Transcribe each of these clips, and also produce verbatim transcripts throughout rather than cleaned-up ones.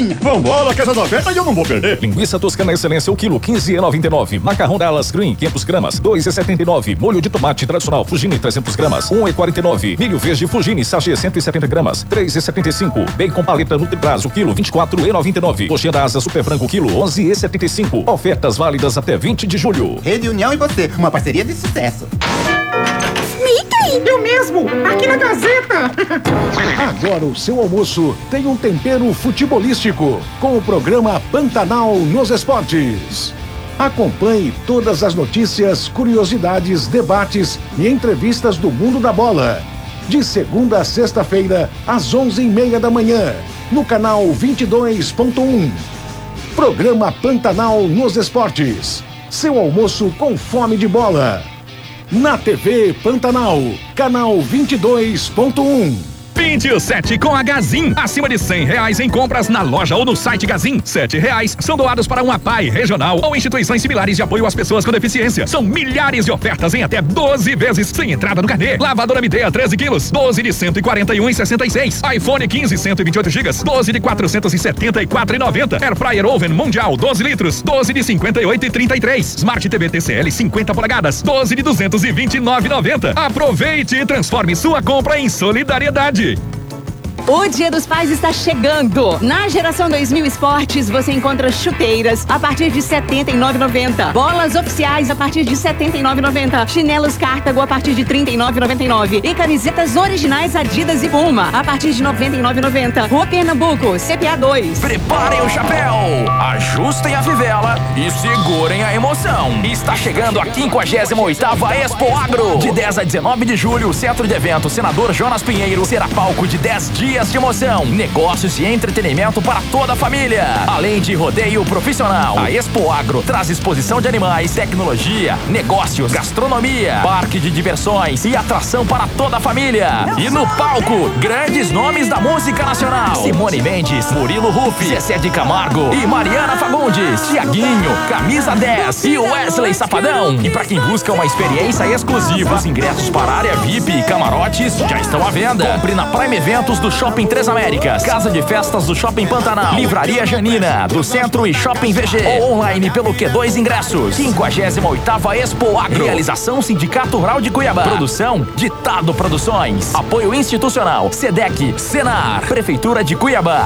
ofertinha. Vambora, que essas ofertas eu não vou perder. Linguiça toscana excelência, o quilo quinze reais e noventa e nove. Macarrão Dallas Green, quinhentos gramas, dois reais e setenta e nove. Molho de tomate tradicional Fugini, trezentos gramas, um real e quarenta e nove. Milho verde Fugini, sachê, cento e setenta gramas, três reais e setenta e cinco. Bacon paleta Nutribras, o quilo, vinte e quatro reais e noventa e nove. Coxinha da asa Super Frango, quilo, onze reais e setenta e cinco. Ofertas válidas até vinte de julho. Rede União e você, uma parceria de sucesso. Mickey! Eu mesmo, aqui na Gazeta! Agora o seu almoço tem um tempero futebolístico, com o programa Pantanal nos Esportes. Acompanhe todas as notícias, curiosidades, debates e entrevistas do mundo da bola. De segunda a sexta-feira, às onze e meia da manhã, no canal vinte e dois ponto um. Programa Pantanal nos Esportes. Seu almoço com fome de bola. Na T V Pantanal, canal vinte e dois ponto um. Pinte o sete com a Gazin. Acima de cem reais em compras na loja ou no site Gazin. Sete reais são doados para uma P A I regional ou instituições similares de apoio às pessoas com deficiência. São milhares de ofertas em até doze vezes sem entrada no carnê. Lavadora Midea treze quilos, doze de cento e quarenta e um reais e sessenta e seis. iPhone quinze, cento e vinte e oito gigas, doze de quatrocentos e setenta e quatro reais e noventa. Air Fryer Oven Mundial doze litros, doze de cinquenta e oito reais e trinta e três. Smart T V T C L cinquenta polegadas, doze de duzentos e vinte e nove reais e noventa. Aproveite e transforme sua compra em solidariedade. O Dia dos Pais está chegando. Na Geração dois mil Esportes, você encontra chuteiras a partir de setenta e nove reais e noventa. Bolas oficiais a partir de setenta e nove reais e noventa. Chinelos Cartago a partir de trinta e nove reais e noventa e nove. E camisetas originais Adidas e Puma a partir de noventa e nove reais e noventa. Rua Pernambuco, C P A dois. Preparem o chapéu, ajustem a fivela e segurem a emoção. Está chegando a quinquagésima oitava Expo Agro. De dez a dezenove de julho, o Centro de Eventos Senador Jonas Pinheiro será palco de dez dias de emoção, negócios e entretenimento para toda a família. Além de rodeio profissional, a Expo Agro traz exposição de animais, tecnologia, negócios, gastronomia, parque de diversões e atração para toda a família. E no palco, grandes nomes da música nacional: Simone Mendes, Murilo Ruff, Zezé de Camargo e Mariana Fagundes, Tiaguinho, Camisa dez e Wesley Safadão. E para quem busca uma experiência exclusiva, os ingressos para a área V I P e camarotes já estão à venda. Compre na Prime Eventos do Shopping Três Américas, Casa de Festas do Shopping Pantanal, Livraria Janina, do Centro e Shopping V G, ou online pelo Q dois Ingressos. quinquagésima oitava Expo Agro. Realização Sindicato Rural de Cuiabá. Produção Ditado Produções. Apoio institucional SEDEC, Senar, Prefeitura de Cuiabá.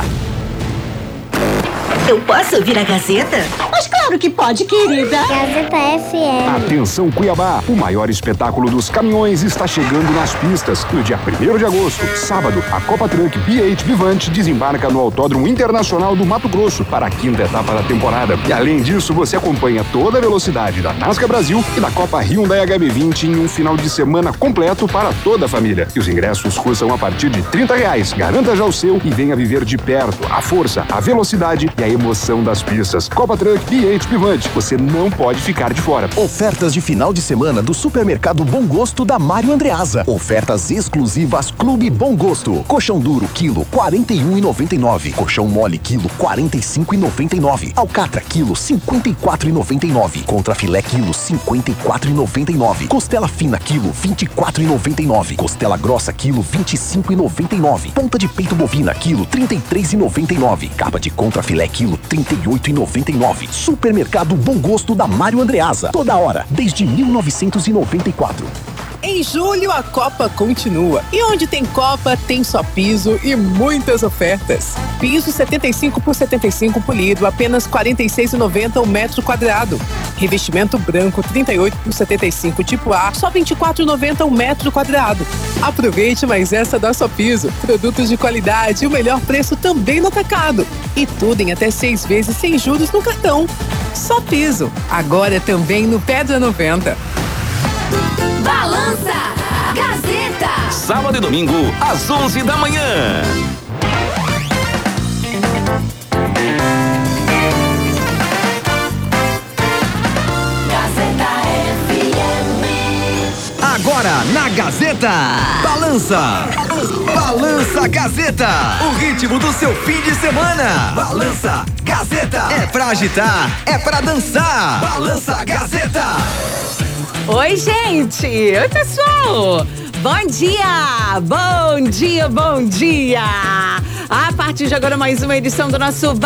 Eu posso ouvir a Gazeta? Mas claro que pode, querida. Gazeta F M. Atenção Cuiabá, o maior espetáculo dos caminhões está chegando nas pistas. No dia primeiro de agosto, sábado, a Copa Truck B H Vivante desembarca no Autódromo Internacional do Mato Grosso para a quinta etapa da temporada. E além disso, você acompanha toda a velocidade da NASCAR Brasil e da Copa Hyundai H B vinte em um final de semana completo para toda a família. E os ingressos custam a partir de trinta reais. Garanta já o seu e venha viver de perto a força, a velocidade e a emoção das pistas. Copa Truck B H Vivante, você não pode ficar de fora. Ofertas de final de semana do Supermercado Bom Gosto da Mário Andreasa. Ofertas exclusivas Clube Bom Gosto. Colchão duro, quilo, quarenta e um reais e noventa e nove. Colchão mole, quilo, quarenta e cinco reais e noventa e nove. Alcatra, quilo, cinquenta e quatro reais e noventa e nove. Contrafilé, quilo, cinquenta e quatro reais e noventa e nove. Costela fina, quilo, vinte e quatro reais e noventa e nove. Costela grossa, quilo, vinte e cinco reais e noventa e nove. Ponta de peito bovina, quilo, trinta e três reais e noventa e nove. Capa de contrafilé, quilo, trinta e oito reais e noventa e nove. Supermercado Bom Gosto da Mário Andreasa. Toda hora, desde mil novecentos e noventa e quatro. Em julho, a Copa continua. E onde tem Copa, tem só piso e muitas ofertas. Piso setenta e cinco por setenta e cinco polido, apenas quarenta e seis reais e noventa centavos o metro quadrado. Revestimento branco trinta e oito por setenta e cinco tipo A, só vinte e quatro reais e noventa centavos o metro quadrado. Aproveite mais essa da Só Piso. Produtos de qualidade e o melhor preço também no atacado. E tudo em até seis vezes sem juros no cartão. Só Piso. Agora também no Pedra noventa. Balança Gazeta. Sábado e domingo, às onze da manhã. Gazeta F M. Agora na Gazeta. Balança. Balança Gazeta. O ritmo do seu fim de semana. Balança Gazeta. É pra agitar, é pra dançar. Balança Gazeta. Oi, gente! Oi, pessoal! Bom dia! Bom dia, bom dia! A partir de agora, mais uma edição do nosso